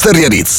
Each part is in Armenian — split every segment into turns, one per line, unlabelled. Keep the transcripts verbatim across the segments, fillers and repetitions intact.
Թերիերից։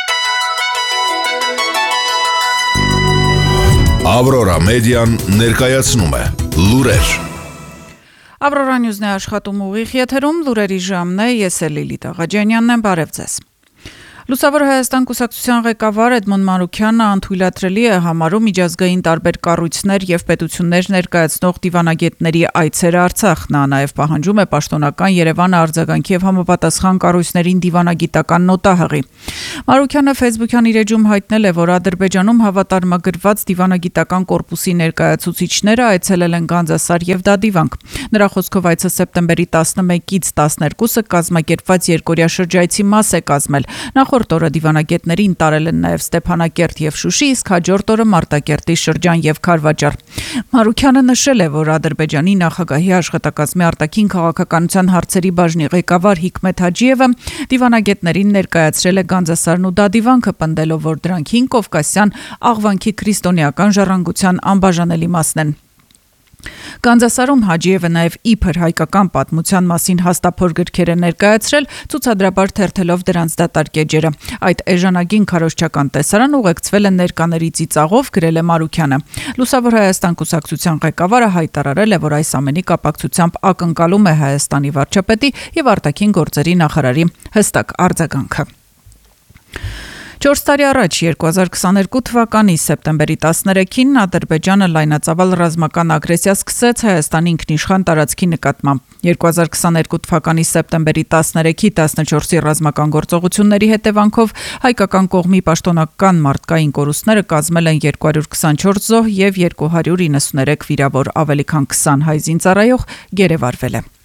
Ավրորա մեդիան ներկայացնում է լուրեր։
Ավրորա նյուզն է աշխատում ուղիղ եթերում, լուրերի ժամն է, ես էլ Լիլիթ Աղաջանյանն եմ, բարև ձեզ։ Լուսավոր Հայաստան կուսակցության ղեկավար Էդմոն Մանուկյանը անթույլատրելի է համարում միջազգային տարբեր կառույցներ եւ պետություններ ներկայացնող դիվանագետների այցերը Արցախ։ Նա նաեւ պահանջում է պաշտոնական Երևանը արձագանքի եւ համապատասխան կառույցներին դիվանագիտական նոտա հղի։ Մանուկյանը Facebook-յան իր էջում հայտնել է, որ Ադրբեջանում հավատարմագրված դիվանագիտական կորպուսի ներկայացուցիչները այցելել են Գանձասար եւ Դադիվանք։ Նրա խոսքով այցը սեպտեմբերի տասնմեկից տասներկուսը կազմակերպված երկօրյա շրջայցի մաս է կազմել։ Նախորդ օրը դիվանագետներին տարել են նաև Ստեփանակերտ եւ Շուշի, իսկ հաջորդ օրը Մարտակերտի շրջան եւ Քարվաճար։ Մանուկյանը նշել է, որ Ադրբեջանի նախագահի աշխատակազմի արտաքին քաղաքականության հարցերի բաժնի ղեկավար Հիկմետ Հաջիևը դիվանագետներին ներկայացրել է Գանձասարն ու Դադիվանքը, պնդելով, որ դրանք հին կովկասյան աղվանքի քրիստոնեական ժառանգության անբաժանելի մասն են։ Գանձասարում Հաջիևը նաև իբր հայկական պատմության մասին հաստափոր գրքեր է ներկայացրել, ցուցադրաբար թերթելով դրանց դատարկ էջերը։ Այդ էժանագին քարոզչական տեսարան ուղեկցվել է ներկաների ծիծաղով, գրել է Մանուկյանը։ Լուսավոր Հայաստան կուսակցության ղեկավարը հայտարարել է, որ այս ամենի կապակցությամբ ակնկալում է Հայաստանի վարչապետի եւ արտաքին գործերի նախարարի հստակ արձագանքը։ Չորս տարի առաջ երկու հազար քսաներկու թվականի սեպտեմբերի տասներեքին Ադրբեջանը լայնածավալ ռազմական ագրեսիա սկսեց Հայաստանի ինքնիշխան տարածքի նկատմամբ։ երկու հազար քսաներկու թվականի սեպտեմբերի տասներեքի տասնչորսի ռազմական գործողությունների հետևանքով հայկական կողմի պաշտոնական մարդկային կորուստները կազմել են երկու հարյուր քսանչորս զոհ եւ երկու հարյուր իննսուներեք վիրավոր, ավելի քան քսան հայ զինծառայող գերեվարվել է։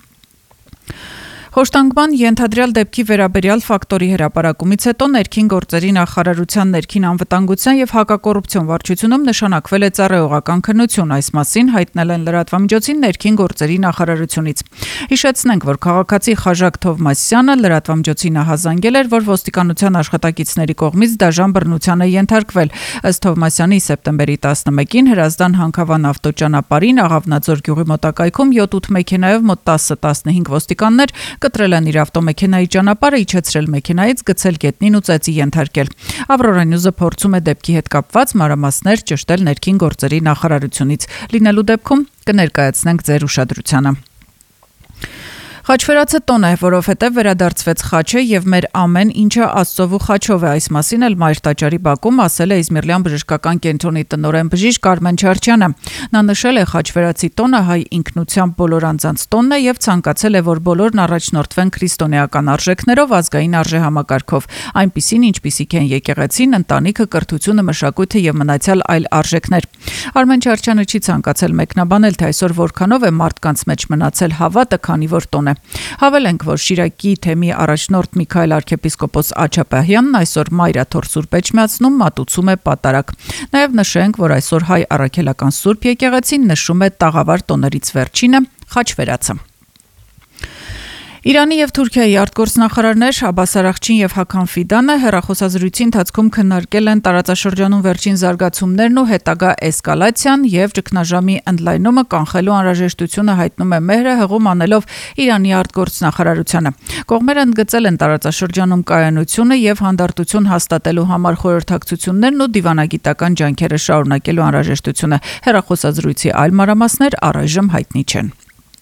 Խոշտանգման ենթադրյալ դեպքի վերաբերյալ ֆակտորի հրապարակումից հետո ներքին գործերի նախարարության ներքին անվտանգության եւ հակակոռուպցիոն վարչությունում նշանակվել է ծառայողական քննություն։ Այս մասին հայտնել են լրատվամիջոցին ներքին գործերի նախարարությունից։ Հիշեցնենք, որ քաղաքացի Խաժակ Թովմասյանը լրատվամիջոցին ահազանգել էր, որ ոստիկանության աշխատակիցների կողմից դաժան բռնության է ենթարկվել։ Ըստ Թովմասյանի սեպտեմբերի տասնմեկին Հրազդան Հանքավան ավտոճանապարհին Աղավնաձոր գյուղի մոտակայքում յոթ ութ մեքենայով մոտ տասը տասնհինգ ոստիկաններ կտրել են իր ավտոմեքենայի ճանապարհը, իջեցրել մեքենայից, գցել գետնին ու ծեծի ենթարկել։ Ավրորա նյուզը փորձում է դեպքի հետ կապված մանրամասներ ճշտել ներքին գործերի նախարարությունից։ Լինելու դեպքում կներկայացնենք ձեր ուշադրությանը։ Խաչվերացը տոն է, որովհետև վերադարձվեց խաչը եւ մեր ամեն ինչը Աստծով ու խաչով է։ Այս մասին էլ Մայր տաճարի բակում ասել է Իզմիրլյան բժշկական կենտրոնի տնօրեն բժիշկ Արմեն Չարչյանը։ Նա նշել է խաչվերացի տոնը հայ ինքնությամբ բոլոր անձանց տոնն է եւ ցանկացել է, որ բոլորն առաջնորդվեն քրիստոնեական արժեքներով, ազգային արժեհամակարգով, այնպիսին, ինչպիսիք են եկեղեցին, ընտանիքը, կրթությունը, մշակույթը եւ մնացյալ այլ արժեքներ։ Արմեն Չարչյանը չի ցանկացել մեկնաբանել, թե այսօր որքանով է մարդկանց մեջ մնացել հավատը, քանի որ տոն է։ Հավելենք, որ Շիրակի թեմի առաջնորդ Միքայել arczepiskopos Աչապահյանն այսօր Մայրաթոր Սուրբ Էջմիածնում մատուցում է պատարագ։ Նաև նշենք, որ այսօր հայ առաքելական Սուրբ եկեղեցին նշում է տաղավար տոներից վերջինը՝ խաչվերացը։ Իրանի եւ Թուրքիայի արտգործնախարարներ Աբբաս Արաղչին եւ Հական Ֆիդանը հեռախոսազրույցի ընթացքում քննարկել են տարածաշրջանում վերջին զարգացումներն ու հետագա էսկալացիան եւ ճգնաժամի ընդլայնումը կանխելու անհրաժեշտությունը հայտնում է Մեհրը, հղում անելով Իրանի արտգործնախարարությանը։ Կողմերը ընդգծել են տարածաշրջանում կայունությունը եւ հանդարտություն հաստատելու համար խորհրդակցություններն ու դիվանագիտական ջանքերը շարունակելու անհրաժեշտությունը։ Հեռախոսազրույցի այլ մանրամասներ առայժմ հայտնի չեն։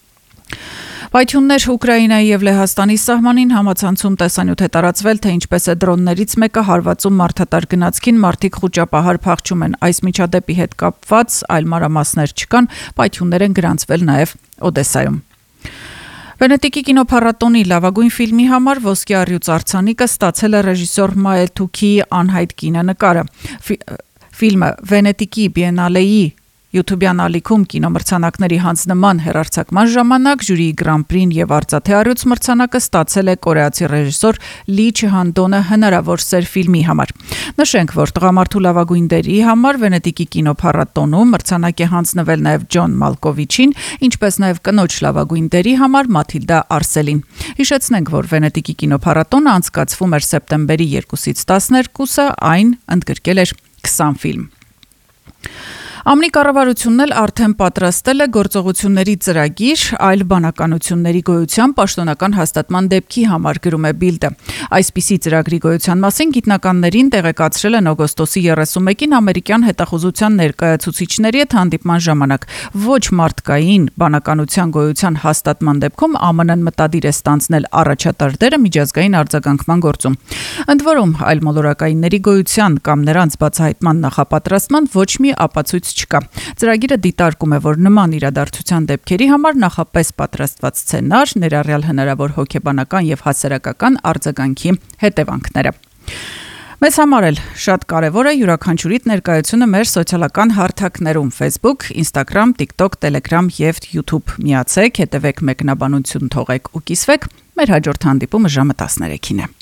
Պայթյուններ Ուկրաինայի եւ Լեհաստանի սահմանին համացանցում տեսանյութ է տարածվել, թե ինչպես է դրոններից մեկը հարվածում մարդատար գնացքին, մարդիկ խուճապահար փախչում են։ Այս միջադեպի հետ կապված այլ մանրամասներ չկան, պայթյուններ են գրանցվել նաեւ Օդեսայում։ Վենետիկի կինոփառատոնի լավագույն ֆիլմի համար ոսկե առյուծ արձանիկը ստացել է ռեժիսոր Մաելթուքիի անհայտ կինոնկարը։ Ֆիլմը Վենետիկի բիենալեի YouTube-յան ալիքում կինոմրցանակների հանձնման հեռարձակման ժամանակ ժյուրիի Գրան-պրին եւ արծաթե առյուծ մրցանակը ստացել է կորեացի ռեժիսոր Լի Չհանդոնը հնարավոր սեր ֆիլմի համար։ Նշենք, որ տղամարդու լավագույն դերի համար Վենետիկի կինոփառատոնում մրցանակ է հանձնվել նաեւ Ջոն Մալկովիչին, ինչպես նաեւ կնոջ լավագույն դերի համար Մաթիլդա Արսելին։ Հիշեցնենք, որ Վենետիկի կինոփառատոնը անցկացվում էր սեպտեմբերի երկուսից տասներկուսը, այն ընդգրկել էր քսան ֆիլմ։ Ամնի կառավարությունն էլ արդեն պատրաստել է գործողությունների ծրագիր այլ բանականությունների գոյության պաշտոնական հաստատման դեպքի համար, գրում է Bild-ը։ Այսպիսի ծրագրի գոյության մասին գիտնականներին տեղեկացրել են օգոստոսի երեսունմեկին ամերիկյան հետախուզության ներկայացուցիչների հետ հանդիպման ժամանակ։ Ոչ մարդկային բանականության գոյության հաստատման դեպքում Է Մ Ն-ն մտադիր է ստանձնել առաջատար դերը միջազգային արձագանքման գործում։ Ընդ որում, այլ մոլորակայինների գոյության կամ նրանց բացահայտման նախապատրաստման ոչ մի ապացույց չկա։ Ծրագիրը դիտարկում է, որ նման իրադարձության դեպքերի համար նախապես պատրաստված սցենար, ներառյալ հնարավոր հոգեբանական եւ հասարակական արձագանքի հետևանքները։ Մեզ համար էլ շատ կարևոր է յուրաքանչյուրիդ ներկայությունը մեր սոցիալական հարթակներում՝ Facebook, Instagram, TikTok, Telegram եւ YouTube։ Միացեք, հետևեք, մեկնաբանություն թողեք ու կիսվեք։ Մեր հաջորդ հանդիպումը ժամը տասներեքին է։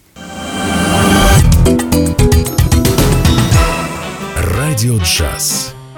Радио Джаз.